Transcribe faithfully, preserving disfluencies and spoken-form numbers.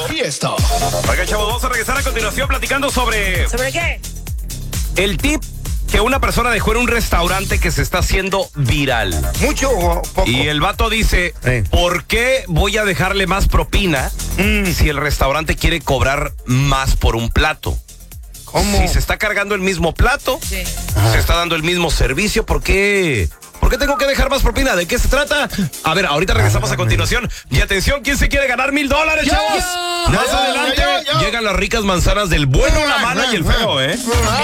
Fiesta. Oiga, chavos, vamos a regresar a continuación platicando sobre... ¿Sobre qué? El tip que una persona dejó en un restaurante que se está haciendo viral. ¿Mucho o poco? Y el vato dice, Sí. ¿por qué voy a dejarle más propina Mm. si el restaurante quiere cobrar más por un plato? ¿Cómo? Si se está cargando el mismo plato, Sí. se está dando el mismo servicio, ¿por qué? ¿Por qué tengo que dejar más propina? ¿De qué se trata? A ver, ahorita regresamos a continuación. Y atención, ¿quién se quiere ganar mil dólares, chavos? Yo. Más Yo, adelante yo, yo. llegan las ricas manzanas del bueno, la mala y el feo, ¿eh?